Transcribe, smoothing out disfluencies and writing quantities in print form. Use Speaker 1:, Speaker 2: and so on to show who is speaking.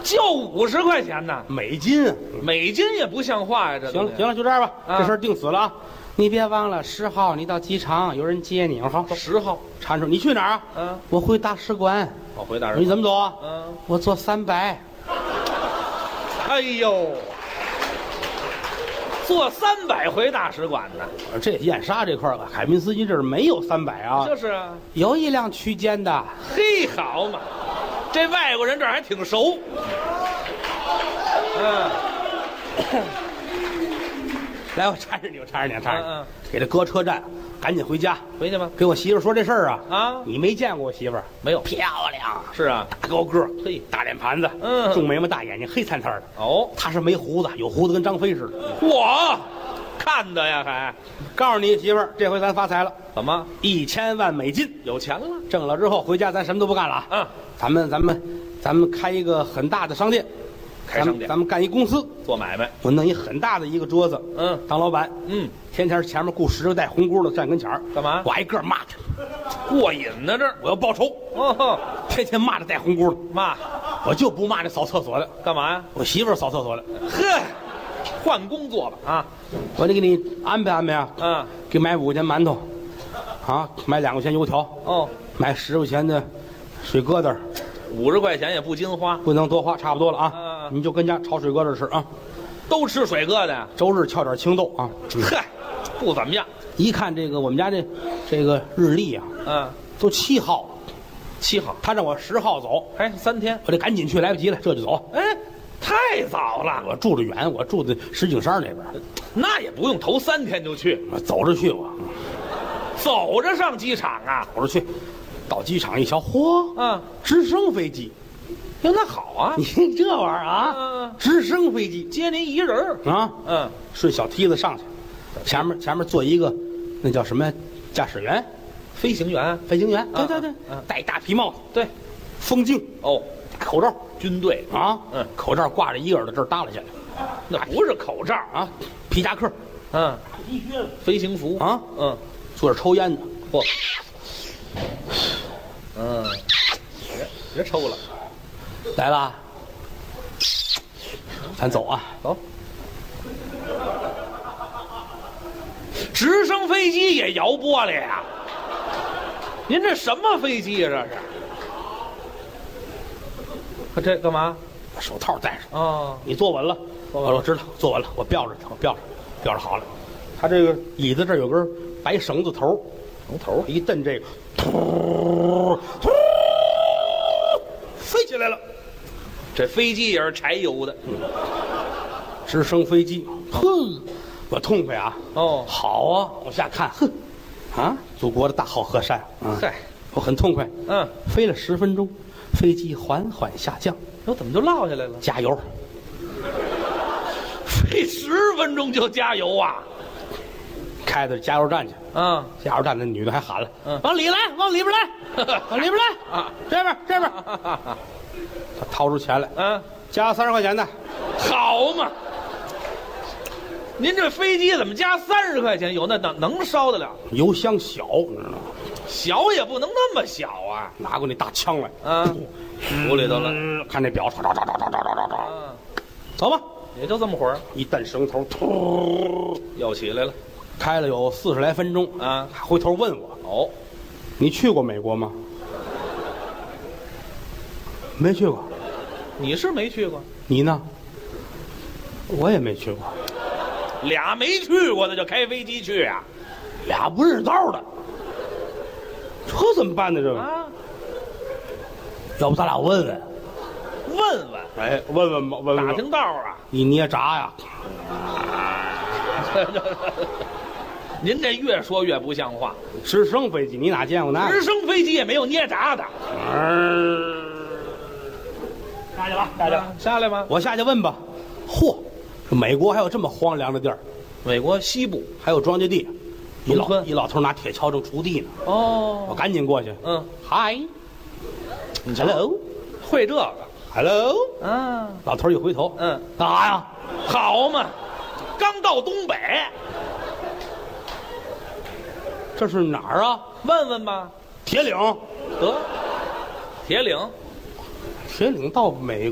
Speaker 1: 就50块钱呢，
Speaker 2: 美金啊！
Speaker 1: 美金也不像话呀！这
Speaker 2: 行了行了，就这样吧，
Speaker 1: 啊
Speaker 2: 这事儿定死了啊！你别忘了10号你到机场有人接你，好
Speaker 1: ，10号，
Speaker 2: 搀着你去哪儿啊？
Speaker 1: 嗯，
Speaker 2: 我回大使馆。
Speaker 1: 我回大使
Speaker 2: 你怎么走啊？
Speaker 1: 嗯，
Speaker 2: 我坐300。
Speaker 1: 哎呦，坐300回大使馆呢，
Speaker 2: 这燕莎这块儿，海滨斯基这儿没有300啊，
Speaker 1: 就是啊，
Speaker 2: 有一辆区间的。
Speaker 1: 嘿，好嘛，这外国人这儿还挺熟，嗯。
Speaker 2: 来，我搀着你，我搀着你，搀着你，
Speaker 1: 嗯
Speaker 2: 给他搁车站，赶紧回家。
Speaker 1: 回去吧。
Speaker 2: 给我媳妇儿说这事儿啊，
Speaker 1: 啊，
Speaker 2: 你没见过我媳妇儿，
Speaker 1: 没有，
Speaker 2: 漂亮，
Speaker 1: 是啊，
Speaker 2: 大高个儿，
Speaker 1: 嘿，
Speaker 2: 大脸盘子，
Speaker 1: 嗯
Speaker 2: 重眉毛大眼睛，黑灿灿的。
Speaker 1: 哦，
Speaker 2: 她是没胡子，有胡子跟张飞似的。
Speaker 1: 我看的呀，还
Speaker 2: 告诉你媳妇儿，这回咱发财了
Speaker 1: 怎么
Speaker 2: ，1000万美金，
Speaker 1: 有钱了？
Speaker 2: 挣了之后回家咱什么都不干了啊。
Speaker 1: 嗯，
Speaker 2: 咱们开一个很大的商店，
Speaker 1: 开商店
Speaker 2: 咱们干一公司，
Speaker 1: 做买卖，
Speaker 2: 我弄一很大的一个桌子，
Speaker 1: 嗯，
Speaker 2: 当老板，
Speaker 1: 嗯，
Speaker 2: 天天前面雇10个带红箍的站跟前儿，
Speaker 1: 干嘛
Speaker 2: 我挨个骂他，
Speaker 1: 过瘾呢这儿。
Speaker 2: 我要报仇，
Speaker 1: 哦，
Speaker 2: 天天骂这带红箍的，
Speaker 1: 妈，
Speaker 2: 我就不骂这扫厕所的，
Speaker 1: 干嘛呀？
Speaker 2: 我媳妇儿扫厕所的，
Speaker 1: 呵，换工作吧啊，
Speaker 2: 我得给你安排安排啊，
Speaker 1: 嗯，
Speaker 2: 给买5块钱馒头，啊，买2块钱油条，
Speaker 1: 哦
Speaker 2: 买10块钱的水疙瘩，
Speaker 1: ，50块钱也不禁花，
Speaker 2: 不能多花，差不多了啊，
Speaker 1: 嗯
Speaker 2: 你就跟家炒水疙瘩吃啊，
Speaker 1: 都吃水疙瘩呀？
Speaker 2: 周日翘点青豆啊，
Speaker 1: 嗨，不怎么样。
Speaker 2: 一看这个我们家这个日历啊，
Speaker 1: 嗯，
Speaker 2: 都7号了，
Speaker 1: 7号，
Speaker 2: 他让我10号走，
Speaker 1: 还3天。
Speaker 2: 我得赶紧去，来不及了，这就走。
Speaker 1: 哎，太早了，
Speaker 2: 我住着远，我住在石景山那边，
Speaker 1: 那也不用头3天就去，
Speaker 2: 我走着去，我
Speaker 1: 走着上机场啊。
Speaker 2: 走着去，到机场一瞧，嚯，
Speaker 1: 嗯，
Speaker 2: 直升飞机，
Speaker 1: 哟，那好啊，
Speaker 2: 你这玩意儿啊，
Speaker 1: 嗯
Speaker 2: 直升飞机
Speaker 1: 接您一人儿。
Speaker 2: 啊，
Speaker 1: 嗯，
Speaker 2: 顺小梯子上去，前面坐一个，那叫什么驾驶员、
Speaker 1: 飞行员。
Speaker 2: 飞行员，对
Speaker 1: 嗯
Speaker 2: 对对
Speaker 1: 嗯，
Speaker 2: 戴大皮帽子，
Speaker 1: 对，
Speaker 2: 风镜，
Speaker 1: 哦，
Speaker 2: 大口罩
Speaker 1: 军队
Speaker 2: 啊，
Speaker 1: 嗯
Speaker 2: 口罩挂着一耳朵这儿耷拉下来
Speaker 1: 那不是口罩，
Speaker 2: 啊，皮夹克
Speaker 1: 嗯，飞行服
Speaker 2: 啊，
Speaker 1: 嗯，
Speaker 2: 坐着抽烟呢，
Speaker 1: 嚯，嗯，别抽了，
Speaker 2: 来了，咱走啊，
Speaker 1: 走。直升飞机也摇玻璃呀？您这什么飞机呀？这是？可这干嘛？
Speaker 2: 把手套戴上。
Speaker 1: 哦，
Speaker 2: 你坐稳了，
Speaker 1: 坐稳了
Speaker 2: 我知道，坐稳了，我吊着它，我吊着好了。它这个椅子这儿有根白绳子头，
Speaker 1: 从头
Speaker 2: 一蹬这个，突飞起来了。
Speaker 1: 这飞机也是柴油的。
Speaker 2: 直升飞机，哼，我痛快啊！
Speaker 1: 哦，
Speaker 2: 好啊，往下看，哼，啊，祖国的大好河山啊！
Speaker 1: 嗨，
Speaker 2: 我很痛快。
Speaker 1: 嗯，
Speaker 2: 飞了10分钟，飞机缓缓下降，
Speaker 1: 哟，怎么就落下来了？
Speaker 2: 加油！
Speaker 1: 飞10分钟就加油啊？
Speaker 2: 开到加油站去，
Speaker 1: 嗯，
Speaker 2: 加油站那女的还喊了：“
Speaker 1: 嗯
Speaker 2: 往里来，往里边来，往里边来
Speaker 1: 啊！
Speaker 2: 这边，这边。”他掏出钱来，
Speaker 1: 嗯，
Speaker 2: 加30块钱的，
Speaker 1: 好嘛！您这飞机怎么加30块钱？有那能烧得了？
Speaker 2: 油箱小，你知道吗？
Speaker 1: 小也不能那么小啊！
Speaker 2: 拿过那大枪来，
Speaker 1: 嗯，屋里头了。
Speaker 2: 看这表，找，
Speaker 1: 嗯，
Speaker 2: 走吧，
Speaker 1: 也就这么会儿，
Speaker 2: 一蹬绳头，突，
Speaker 1: 要起来了。
Speaker 2: 开了有40来分钟，
Speaker 1: 啊，
Speaker 2: 还回头问我
Speaker 1: 哦，：“
Speaker 2: 你去过美国吗？”没去过，
Speaker 1: 你是没去过，
Speaker 2: 你呢？我也没去过，
Speaker 1: 俩没去过的就开飞机去啊？
Speaker 2: 俩不认道的，这怎么办呢？这个，
Speaker 1: 啊，
Speaker 2: 要不咱俩问问？
Speaker 1: 问问，
Speaker 2: 哎，问问吧，问问吧
Speaker 1: 打听道啊。
Speaker 2: 一捏闸呀，
Speaker 1: 您这越说越不像话，
Speaker 2: 直升飞机你哪见过那个？
Speaker 1: 直升飞机也没有捏闸的。
Speaker 2: 下去吧，下去吧，
Speaker 1: 下来吗？
Speaker 2: 我下去问吧。嚯，这美国还有这么荒凉的地儿，
Speaker 1: 美国西部。
Speaker 2: 还有庄稼地，
Speaker 1: 农村
Speaker 2: 一老头拿铁锹正锄地呢，我
Speaker 1: 哦，
Speaker 2: 赶紧过去。
Speaker 1: 嗯，
Speaker 2: 嗨，hello，hello，
Speaker 1: 会这个。嗯
Speaker 2: 老头一回头，
Speaker 1: 嗯，
Speaker 2: 干啥呀？
Speaker 1: 好嘛，刚到东北，
Speaker 2: 这是哪儿啊？
Speaker 1: 问问吧。
Speaker 2: 铁岭，
Speaker 1: 得，铁岭。
Speaker 2: 铁岭到美